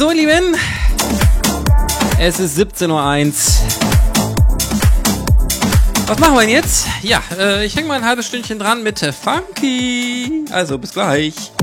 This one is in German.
So, ihr Lieben, es ist 17:01 Uhr. Was machen wir denn jetzt? Ja, ich hänge mal ein halbes Stündchen dran mit Funky. Also, bis gleich.